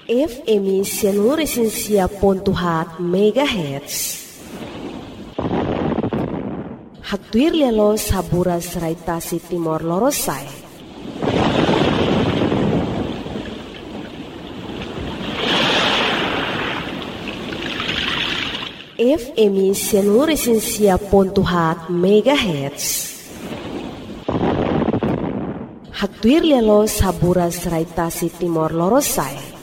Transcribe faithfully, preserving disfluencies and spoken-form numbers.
F M Sianuresinsia Pontuhat Megahertz. Haktuir lelo saburas raitasi Timor Lorosai. F M Sianuresinsia Pontuhat Megahertz. Haktuir lelo saburas raitasi Timor Lorosai.